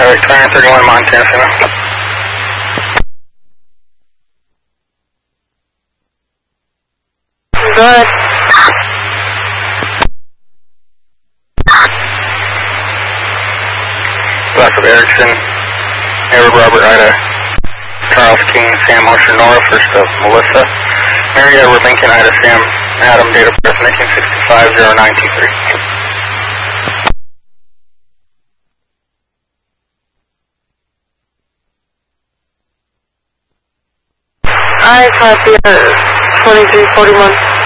Victoria 31 Montana, female. Go ahead. West of Erickson, Edward Robert Ida, Charles King, Sam Osher Nora, first of Melissa, Mary Edward Lincoln Ida Sam Adam, date of birth 1965-0923. I copy 2341.